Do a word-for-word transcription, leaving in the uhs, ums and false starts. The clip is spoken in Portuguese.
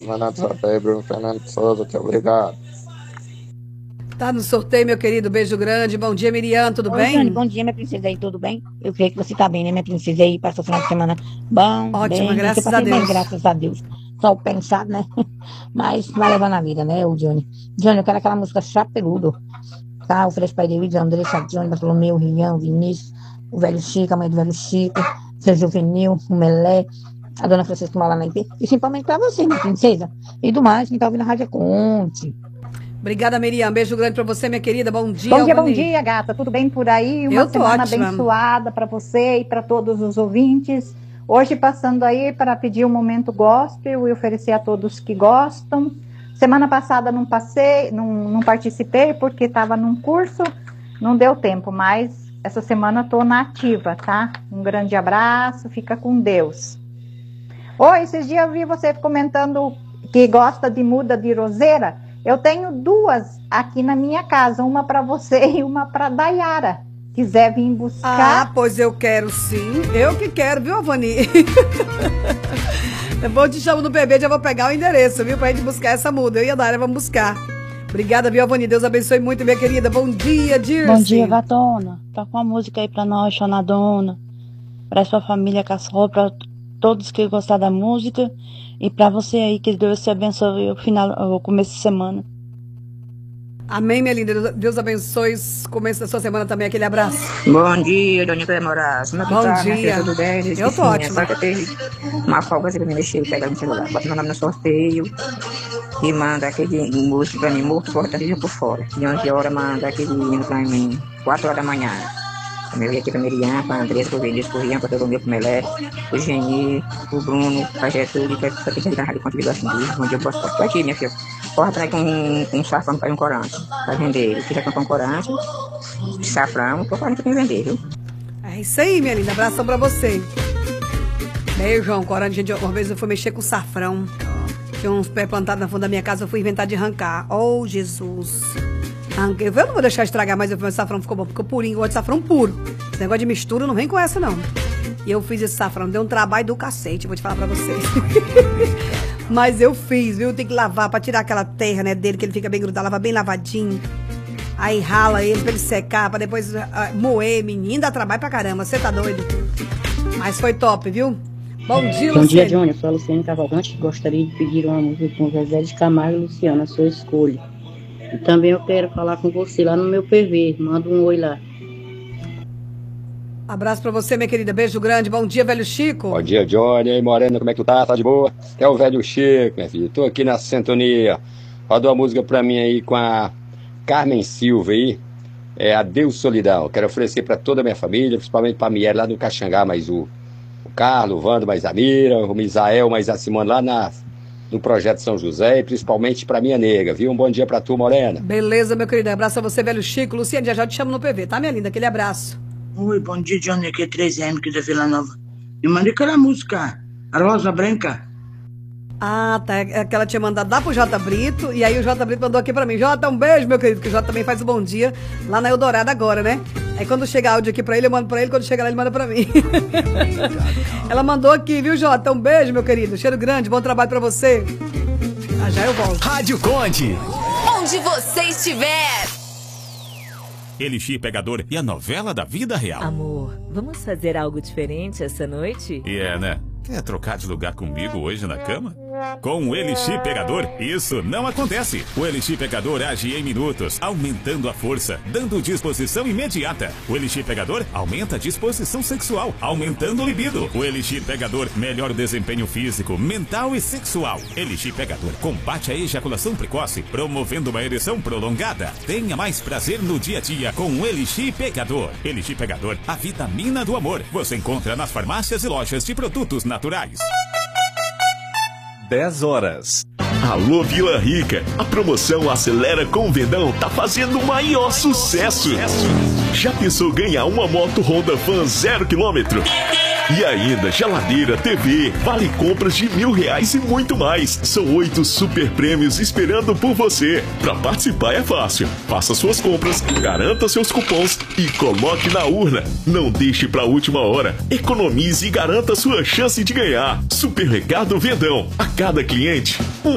mandando sorteio, Bruno Fernando Souza, muito obrigado. Tá no sorteio, meu querido, beijo grande. Bom dia, Miriam, tudo Oi, bem? Jane, bom dia, minha princesa aí, tudo bem? Eu creio que você tá bem, né, minha princesa aí, passou o final de semana bom, Ótima, bem. graças eu passei a bem, Deus. graças a Deus. Só o pensado, né? Mas vai levando a vida, né, o Johnny? Johnny, eu quero aquela música Chapeludo, tá? Ofereço para ele, Andressa, Johnny, Bartolomeu, Rian, Vinícius, o velho Chico, a mãe do velho Chico, seu Juvenil, o Melé, a dona Francisca Mala na I P, e principalmente pra você, minha princesa. E do mais, quem tá ouvindo a Rádio é Conte. Obrigada, Miriam. Beijo grande pra você, minha querida. Bom dia, Bom dia, bom Alvani. dia, gata. Tudo bem por aí? Uma Eu tô semana ótima. abençoada para você e para todos os ouvintes. Hoje passando aí para pedir um momento gospel e oferecer a todos que gostam. Semana passada não passei, não, não participei porque estava num curso, não deu tempo, mas essa semana estou na ativa, tá? Um grande abraço, fica com Deus. Oi, esses dias eu vi você comentando que gosta de muda de roseira. Eu tenho duas aqui na minha casa, uma para você e uma para Dayara. Quiser vir buscar? Ah, pois eu quero sim. Eu que quero, viu, Alvani? Eu vou te chamar no bebê, já vou pegar o endereço, viu? Pra gente buscar essa muda. Eu e a Dayara vamos buscar. Obrigada, viu, Alvani? Deus abençoe muito, minha querida. Bom dia, Dirce. Bom dia, gatona. Toca uma música aí pra nós, Xanadona. Pra sua família Caçol, pra todos que gostaram da música. E pra você aí, que Deus te abençoe o final, o começo de semana. Amém, minha linda. Deus abençoe o começo da sua semana também. Aquele abraço. Bom dia, Dona Moraes. Como é que Bom tá, dia. minha filha? Tudo bem? Eu tô ótima. Só que eu tenho uma folga assim pra me mexer, pegar no celular. Bota meu nome no sorteio e manda aquele músico pra mim, morto, fortaleza por fora. De onze horas manda aquele hino pra mim, quatro horas da manhã. Eu ia aqui pra Miriam, pra Andressa, pro Vinícius, pro Rian, pra todo mundo, pro Melé, pro Geni, pro Bruno, pra Getúlio, pra essa pequena da rádio Conte de Gosto de Bom dia, eu posso estar aqui, minha filha. Porra atrás com um, um safrão para um corante, pra vender. Eu queria comprar um corante, de safrão, tô falando que tem que vender, viu? É isso aí, minha linda. Abração pra você. Beijão, corante. Gente, uma vez eu fui mexer com safrão. Tinha uns pés plantados na fundo da minha casa, eu fui inventar de arrancar. Oh, Jesus. Arranquei. Eu não vou deixar estragar, mas o safrão ficou bom, ficou purinho. Eu gosto de safrão puro. Esse negócio de mistura não vem com essa, não. E eu fiz esse safrão, deu um trabalho do cacete, vou te falar pra vocês. Mas eu fiz, viu? Tem que lavar pra tirar aquela terra, né, dele, que ele fica bem grudado, lava bem lavadinho. Aí rala ele pra ele secar, pra depois uh, moer, menino, dá trabalho pra caramba, você tá doido? Mas foi top, viu? Bom dia, Bom dia, Luciane. Johnny. Eu sou a Luciane Cavalcante. Gostaria de pedir uma música com Zezé de Camargo e Luciana, a sua escolha. E também eu quero falar com você lá no meu P V. Manda um oi lá. Abraço pra você, minha querida. Beijo grande. Bom dia, velho Chico. Bom dia, Johnny. E aí, Morena, como é que tu tá? Tá de boa? É o velho Chico, minha filha. Tô aqui na sintonia. Roda uma música pra mim aí com a Carmen Silva aí. É Adeus Solidão. Quero oferecer pra toda a minha família, principalmente pra Mier lá do Caxangá, mais o, o Carlos, o Vando, mais a Mira, o Misael, mais a Simone lá na, no Projeto São José, e principalmente pra minha nega, viu? Um bom dia pra tu, Morena. Beleza, meu querido. Abraço a você, velho Chico. Luciane, já já te chamo no P V, tá, minha linda? Aquele abraço. Oi, bom dia, Johnny, aqui é três M, aqui da Vila Nova. Me mandei aquela música, a Rosa Branca. Ah, tá. É que ela tinha mandado lá pro J Brito, e aí o J Brito mandou aqui pra mim. Jota, um beijo, meu querido, que o Jota também faz o bom dia lá na Eldorado agora, né? Aí quando chega áudio aqui pra ele, eu mando pra ele, quando chega lá, ele manda pra mim. Ela mandou aqui, viu, Jota? Um beijo, meu querido. Cheiro grande, bom trabalho pra você. Ah, já eu volto. Rádio Conte. Onde você estiver. Elixir Pegador e a novela da vida real. Amor, vamos fazer algo diferente essa noite? E é, né? Quer trocar de lugar comigo hoje na cama? Com o Elixir Pegador, isso não acontece. O Elixir Pegador age em minutos, aumentando a força, dando disposição imediata. O Elixir Pegador aumenta a disposição sexual, aumentando o libido. O Elixir Pegador melhora o desempenho físico, mental e sexual. Elixir Pegador combate a ejaculação precoce, promovendo uma ereção prolongada. Tenha mais prazer no dia a dia com o Elixir Pegador. Elixir Pegador, a vitamina do amor. Você encontra nas farmácias e lojas de produtos naturais. dez horas. Alô Vila Rica, a promoção Acelera com o Vendão tá fazendo o maior sucesso. Já pensou ganhar uma moto Honda Fan zero quilômetro? E ainda geladeira, T V, vale compras de mil reais e muito mais. São oito super prêmios esperando por você. Pra participar é fácil. Faça suas compras, garanta seus cupons e coloque na urna. Não deixe pra última hora. Economize e garanta sua chance de ganhar. Supermercado Vendão. A cada cliente, um